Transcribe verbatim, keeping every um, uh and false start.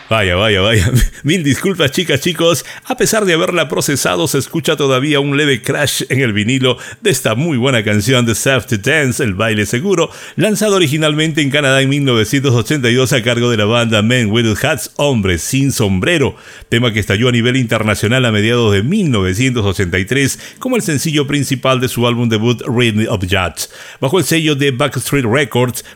Vaya, vaya, vaya. Mil disculpas, chicas, chicos. A pesar de haberla procesado, se escucha todavía un leve crash en el vinilo de esta muy buena canción de Safety Dance, El Baile Seguro, lanzado originalmente en Canadá en mil novecientos ochenta y dos a cargo de la banda Men Without Hats, Hombres Sin Sombrero, tema que estalló a nivel internacional a mediados de mil novecientos ochenta y tres como el sencillo principal de su álbum debut Rhythm of Jazz. Bajo el sello de Backstreet Records,